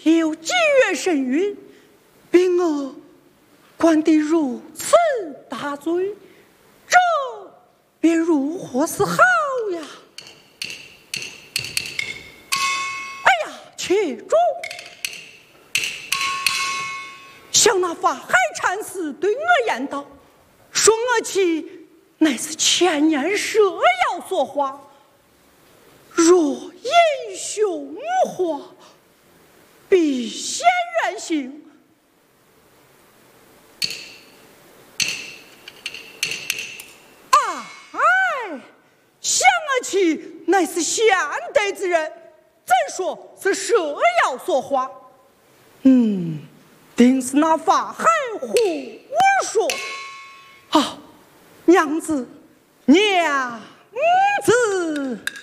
有几月神韵，并我官得如此大罪，这便如何是好呀？哎呀，且住！向那法海禅师对我言道，说我妻乃是千年蛇妖所化，若英雄化，必现原形。想我妻乃是贤德之人，怎说是蛇妖所化？定是那法海胡我说。娘子，娘子。